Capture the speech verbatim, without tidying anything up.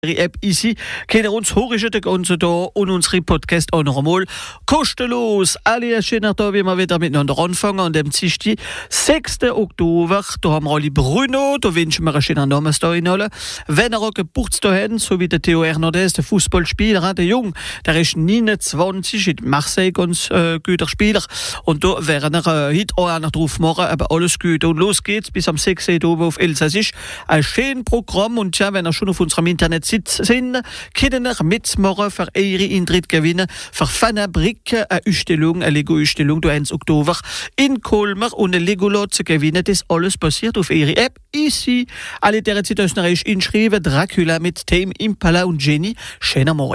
App ici, können uns horische den ganzen Tag und unsere Podcast auch noch einmal kostenlos. Alle schönen Tag, wie wir wieder miteinander anfangen an dem Dienstag, sechsten Oktober. Da haben wir alle Bruno, da wünschen wir einen schönen Namenstag in alle. Wenn er auch Geburtstag haben, so wie der Theo Hernandez, der Fußballspieler, der Jung, der ist neunundzwanzig, in Marseille ganz äh, guter Spieler. Und da werden wir äh, heute auch noch drauf machen, aber alles gut. Und los geht's bis am sechsten Oktober auf Elsassisch. Ein schönes Programm und ja, wenn ihr schon auf unserem Internet sind, können ihr mitmachen für eure Eintritt gewinnen für Fanabrik, eine Ausstellung, eine Lego-Ausstellung, du eins Oktober in Colmar und eine Lego-Lot zu gewinnen. Das alles passiert auf ihre App. Ici, alle der Zeit euch inschreiben, Dracula mit Tame Impala und Jenny. Schöner Morgen.